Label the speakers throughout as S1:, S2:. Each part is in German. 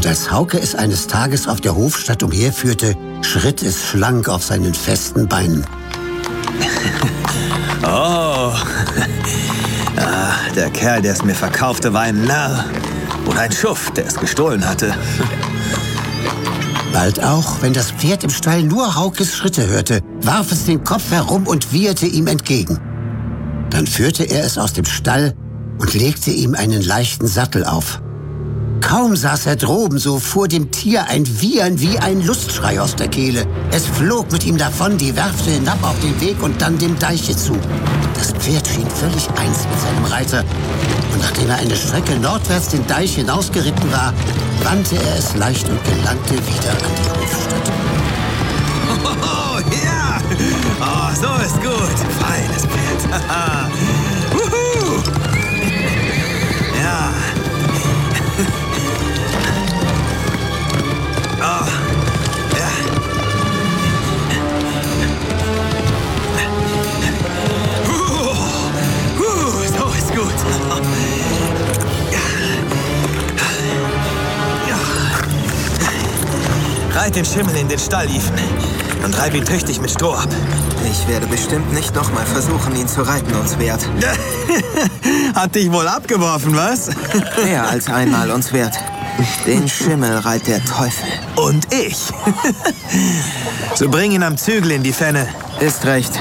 S1: Und als Hauke es eines Tages auf der Hofstatt umherführte, schritt es schlank auf seinen festen Beinen.
S2: Oh, der Kerl, der es mir verkaufte, war ein Narr. Oder ein Schuft, der es gestohlen hatte.
S1: Bald auch, wenn das Pferd im Stall nur Haukes Schritte hörte, warf es den Kopf herum und wieherte ihm entgegen. Dann führte er es aus dem Stall und legte ihm einen leichten Sattel auf. Kaum saß er droben, so fuhr dem Tier ein Wiehern wie ein Lustschrei aus der Kehle. Es flog mit ihm davon, die Werfte hinab auf den Weg und dann dem Deiche zu. Das Pferd schien völlig eins mit seinem Reiter. Und nachdem er eine Strecke nordwärts den Deich hinausgeritten war, wandte er es leicht und gelangte wieder an die Hofstatt.
S2: Oh, ja! Oh, so ist gut. Feines Pferd. Wuhu! Ja. Oh, ja. So ist gut. Reit den Schimmel in den Stall, Ethan. Und reib ihn tüchtig mit Stroh ab.
S3: Ich werde bestimmt nicht nochmal versuchen, ihn zu reiten, uns wert.
S2: Hat dich wohl abgeworfen, was?
S3: Mehr als einmal uns wert. Den Schimmel reiht der Teufel.
S2: Und ich. So bring ihn am Zügel in die Fenne.
S3: Ist recht.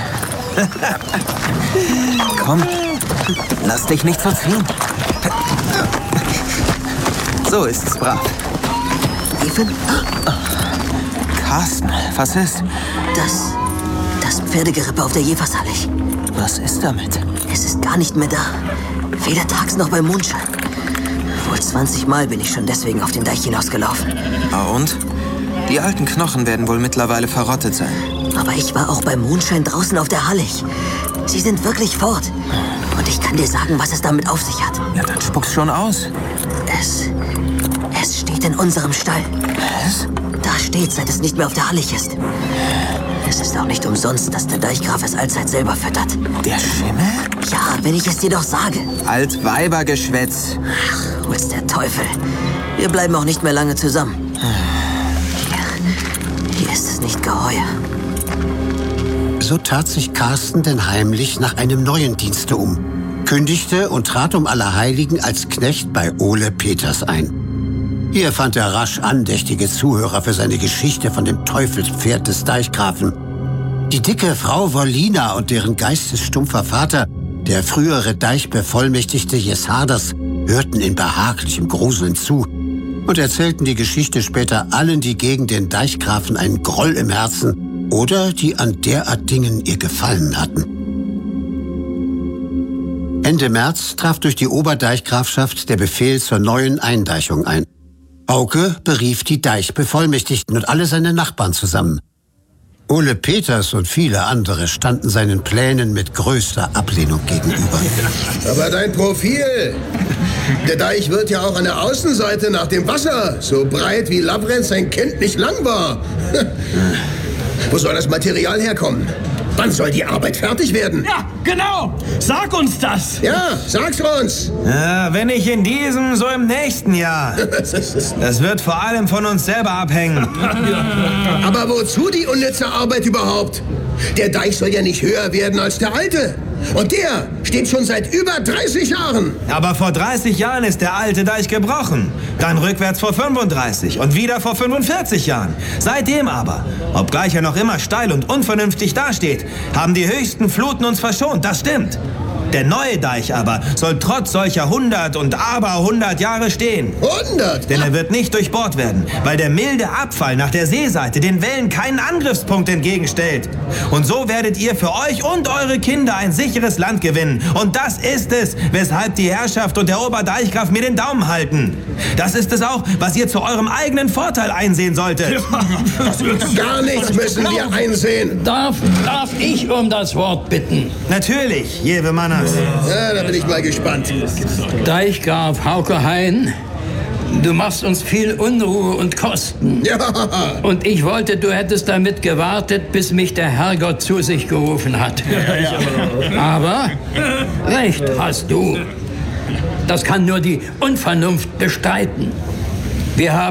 S3: Komm, lass dich nicht verziehen. So ist's brav.
S4: Ethan?
S3: Carsten, was ist?
S4: Das Pferdegerippe auf der Jevershallig.
S3: Was ist damit?
S4: Es ist gar nicht mehr da. Weder tags noch beim Mondschein. Wohl 20 Mal bin ich schon deswegen auf den Deich hinausgelaufen.
S3: Ah, und? Die alten Knochen werden wohl mittlerweile verrottet sein.
S4: Aber ich war auch beim Mondschein draußen auf der Hallig. Sie sind wirklich fort. Und ich kann dir sagen, was es damit auf sich hat.
S3: Ja, dann spuck's schon aus.
S4: Es steht in unserem Stall.
S3: Was?
S4: Da steht, seit es nicht mehr auf der Hallig ist. Es ist auch nicht umsonst, dass der Deichgraf es allzeit selber füttert.
S3: Der Schimmel?
S4: Ja, wenn ich es dir doch sage.
S3: Altweibergeschwätz.
S4: Ach, hol's der Teufel. Wir bleiben auch nicht mehr lange zusammen. Hier ist es nicht geheuer.
S1: So tat sich Carsten denn heimlich nach einem neuen Dienste um, kündigte und trat um Allerheiligen als Knecht bei Ole Peters ein. Hier fand er rasch andächtige Zuhörer für seine Geschichte von dem Teufelspferd des Deichgrafen. Die dicke Frau Wollina und deren geistesstumpfer Vater, der frühere Deichbevollmächtigte Jesarders, hörten in behaglichem Gruseln zu und erzählten die Geschichte später allen, die gegen den Deichgrafen einen Groll im Herzen oder die an derart Dingen ihr Gefallen hatten. Ende März traf durch die Oberdeichgrafschaft der Befehl zur neuen Eindeichung ein. Hauke berief die Deichbevollmächtigten und alle seine Nachbarn zusammen. Ole Peters und viele andere standen seinen Plänen mit größter Ablehnung gegenüber.
S5: Aber dein Profil! Der Deich wird ja auch an der Außenseite nach dem Wasser so breit wie Lavrenz sein Kind nicht lang war. Wo soll das Material herkommen? Wann soll die Arbeit fertig werden?
S6: Ja, genau! Sag uns das!
S5: Ja, sag's uns!
S2: Ja, wenn nicht in diesem, so im nächsten Jahr. Das wird vor allem von uns selber abhängen.
S5: Aber wozu die unnütze Arbeit überhaupt? Der Deich soll ja nicht höher werden als der alte. Und der steht schon seit über 30 Jahren.
S2: Aber vor 30 Jahren ist der alte Deich gebrochen. Dann rückwärts vor 35 und wieder vor 45 Jahren. Seitdem aber, obgleich er noch immer steil und unvernünftig dasteht, haben die höchsten Fluten uns verschont. Das stimmt. Der neue Deich aber soll trotz solcher 100 und aber 100 Jahre stehen.
S5: 100?
S2: Denn er wird nicht durchbohrt werden, weil der milde Abfall nach der Seeseite den Wellen keinen Angriffspunkt entgegenstellt. Und so werdet ihr für euch und eure Kinder ein sicheres Land gewinnen. Und das ist es, weshalb die Herrschaft und der Oberdeichgraf mir den Daumen halten. Das ist es auch, was ihr zu eurem eigenen Vorteil einsehen solltet.
S5: Gar nichts müssen wir einsehen.
S6: Darf ich um das Wort bitten?
S2: Natürlich, Jewe Manners.
S5: Ja, da bin ich mal gespannt.
S6: Deichgraf Hauke Hein, du machst uns viel Unruhe und Kosten.
S5: Ja.
S6: Und ich wollte, du hättest damit gewartet, bis mich der Herrgott zu sich gerufen hat. Aber recht hast du. Das kann nur die Unvernunft bestreiten. Wir haben